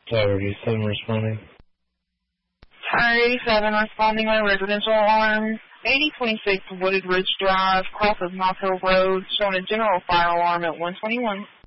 Tower 87 responding. Tower 87 responding on residential alarm. 8026 Wooded Ridge Drive, crosses Moss Hill Road, showing a general fire alarm at 121.